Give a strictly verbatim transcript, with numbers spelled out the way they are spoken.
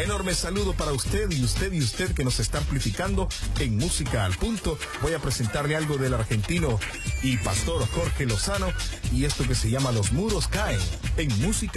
Enorme saludo para usted y usted y usted que nos está amplificando en Música al Punto. Voy a presentarle algo del argentino y pastor Jorge Lozano y esto que se llama Los muros caen en Música